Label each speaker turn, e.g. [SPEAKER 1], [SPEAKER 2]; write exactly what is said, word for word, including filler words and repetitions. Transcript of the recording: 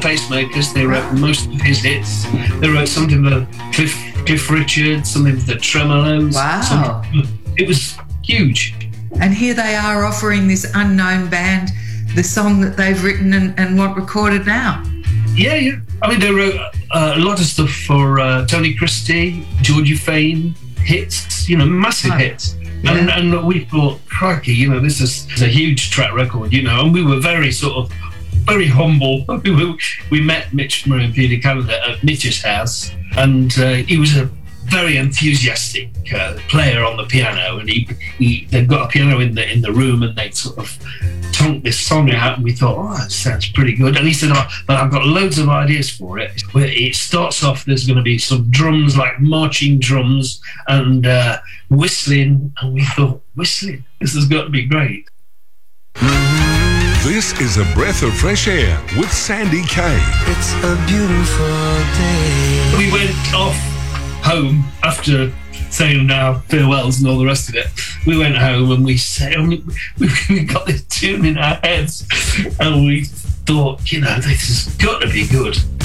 [SPEAKER 1] Pacemakers. They wrote most of his hits. They wrote something for Cliff, Cliff Richard, something for the Tremolos.
[SPEAKER 2] Wow.
[SPEAKER 1] It was huge.
[SPEAKER 2] And here they are offering this unknown band the song that they've written and, and want recorded now.
[SPEAKER 1] Yeah, yeah. I mean, they wrote uh, a lot of stuff for uh, Tony Christie, Georgie Fame, hits, you know, massive oh, hits. Yeah. And, and we thought, crikey, you know, this is a huge track record, you know, and we were very sort of, very humble. We, we met Mitch Murray and Peter Canada at Mitch's house, and uh, he was a very enthusiastic uh, player on the piano, and he, he they've got a piano in the in the room, and they sort of tonked this song out, and we thought, oh, that sounds pretty good. And he said, oh, but I've got loads of ideas for it. It starts off, there's going to be some drums, like marching drums, and uh, whistling, and we thought, whistling, this has got to be great.
[SPEAKER 3] This is a breath of fresh air with Sandy Kay.
[SPEAKER 4] It's a beautiful day.
[SPEAKER 1] We went off home after saying our farewells and all the rest of it. We went home and we said, we, we got this tune in our heads, and we thought, you know, this has got to be good.